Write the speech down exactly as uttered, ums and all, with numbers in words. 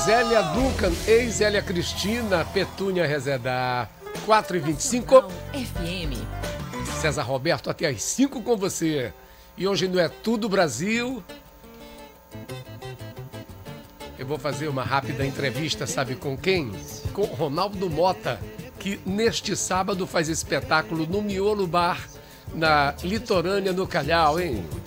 Zélia Duncan, ex-Zélia Cristina, Petúnia Rezedá, quatro e vinte e cinco. F M. César Roberto, até às cinco com você. E hoje não é tudo Brasil. Eu vou fazer uma rápida entrevista, sabe com quem? Com Ronaldo Mota, que neste sábado faz espetáculo no Miolo Bar, na Litorânea, no Calhau, hein?